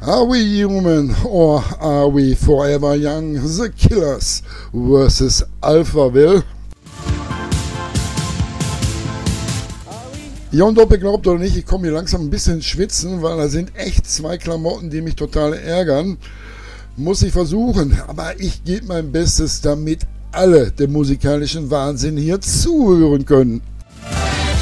Are we human or are we forever young? The Killers vs. Alphaville. Ja, und ob ihr glaubt oder nicht, ich komme hier langsam ein bisschen ins Schwitzen, weil da sind echt zwei Klamotten, die mich total ärgern. Muss ich versuchen, aber ich gebe mein Bestes, damit alle dem musikalischen Wahnsinn hier zuhören können.